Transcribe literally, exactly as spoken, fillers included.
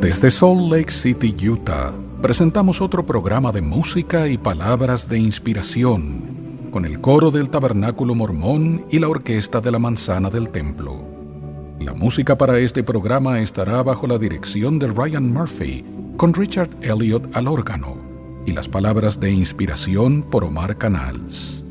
Desde Salt Lake City, Utah, presentamos otro programa de música y palabras de inspiración, con el coro del Tabernáculo Mormón y la orquesta de la Manzana del Templo. La música para este programa estará bajo la dirección de Ryan Murphy, con Richard Elliott al órgano, y las palabras de inspiración por Omar Canals.